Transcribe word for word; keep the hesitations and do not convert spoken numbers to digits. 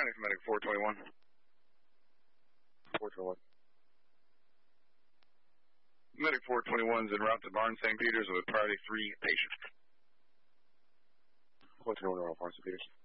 County, Medic four twenty-one. four twenty-one. Medic four twenty-one is en route to Barnes Saint Peters with priority three patients. four twenty-one, Barnes Saint Peters.